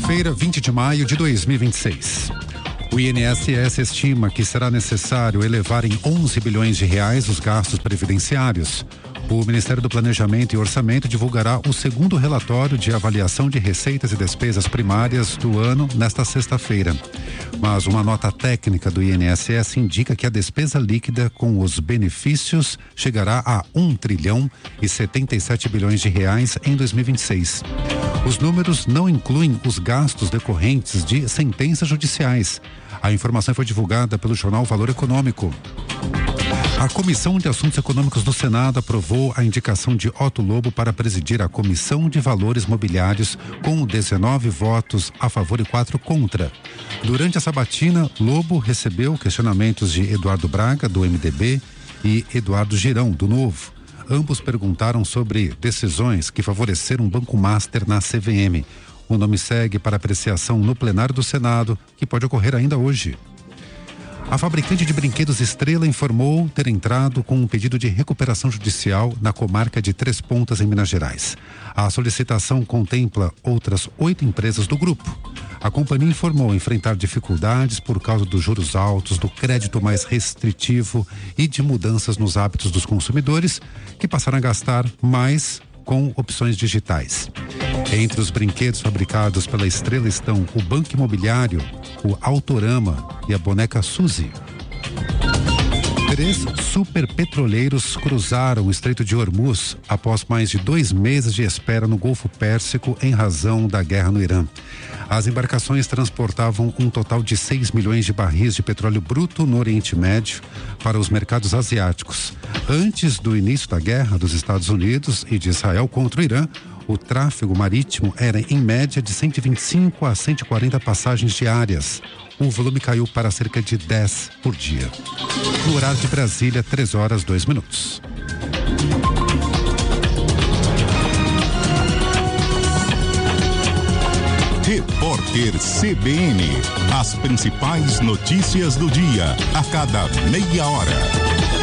Segunda-feira, 20 de maio de 2026. O INSS estima que será necessário elevar em 11 bilhões de reais os gastos previdenciários. O Ministério do Planejamento e Orçamento divulgará o segundo relatório de avaliação de receitas e despesas primárias do ano nesta sexta-feira. Mas uma nota técnica do INSS indica que a despesa líquida com os benefícios chegará a 1 trilhão e 77 bilhões de reais em 2026. Os números não incluem os gastos decorrentes de sentenças judiciais. A informação foi divulgada pelo jornal Valor Econômico. A Comissão de Assuntos Econômicos do Senado aprovou a indicação de Otto Lobo para presidir a Comissão de Valores Mobiliários com 19 votos a favor e 4 contra. Durante a sabatina, Lobo recebeu questionamentos de Eduardo Braga, do MDB, e Eduardo Girão, do Novo. Ambos perguntaram sobre decisões que favoreceram o Banco Master na CVM. O nome segue para apreciação no plenário do Senado, que pode ocorrer ainda hoje. A fabricante de brinquedos Estrela informou ter entrado com um pedido de recuperação judicial na comarca de Três Pontas, em Minas Gerais. A solicitação contempla outras 8 empresas do grupo. A companhia informou enfrentar dificuldades por causa dos juros altos, do crédito mais restritivo e de mudanças nos hábitos dos consumidores, que passaram a gastar mais com opções digitais. Entre os brinquedos fabricados pela Estrela estão o Banco Imobiliário, o Autorama e a boneca Suzy. 3 superpetroleiros cruzaram o Estreito de Hormuz após mais de 2 meses de espera no Golfo Pérsico em razão da guerra no Irã. As embarcações transportavam um total de 6 milhões de barris de petróleo bruto no Oriente Médio para os mercados asiáticos. Antes do início da guerra dos Estados Unidos e de Israel contra o Irã, o tráfego marítimo era em média de 125 a 140 passagens diárias. O volume caiu para cerca de 10 por dia. No horário de Brasília, 3h02. Repórter CBN. As principais notícias do dia, a cada meia hora.